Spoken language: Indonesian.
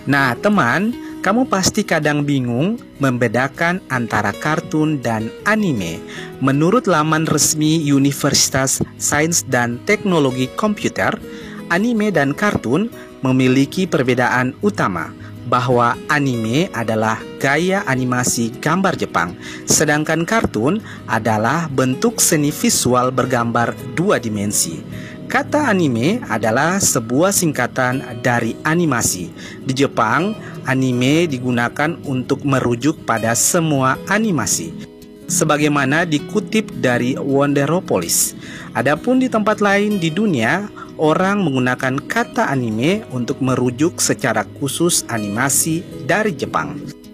Nah, teman, kamu pasti kadang bingung membedakan antara kartun dan anime. Menurut laman resmi Universitas Sains dan Teknologi Komputer, anime dan kartun memiliki perbedaan utama, bahwa anime adalah gaya animasi gambar Jepang, sedangkan kartun adalah bentuk seni visual bergambar dua dimensi. Kata anime adalah sebuah singkatan dari animasi. Di Jepang, anime digunakan untuk merujuk pada semua animasi, sebagaimana dikutip dari Wonderopolis. Adapun di tempat lain di dunia, orang menggunakan kata anime untuk merujuk secara khusus animasi dari Jepang.